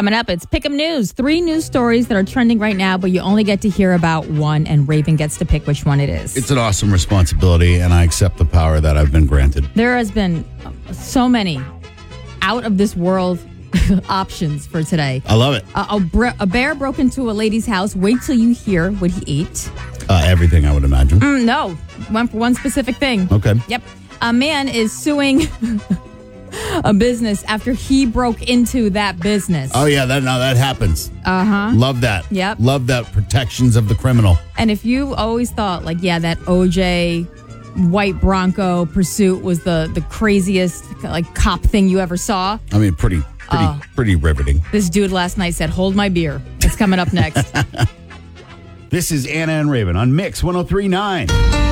Coming up, it's Pick'em News. 3 news stories that are trending right now, but you only get to hear about one, and Raven gets to pick which one it is. It's an awesome responsibility, and I accept the power that I've been granted. There has been so many out-of-this-world options for today. I love it. A bear broke into a lady's house. Wait till you hear what he ate. Everything, I would imagine. No, went for one specific thing. Okay. Yep. A man is suing a business after he broke into that business. Oh, yeah, that happens. Uh-huh. Love that. Yep. Love that protections of the criminal. And if you always thought, that OJ white Bronco pursuit was the craziest, cop thing you ever saw. I mean, pretty riveting. This dude last night said, hold my beer. It's coming up next. This is Anna and Raven on Mix 103.9.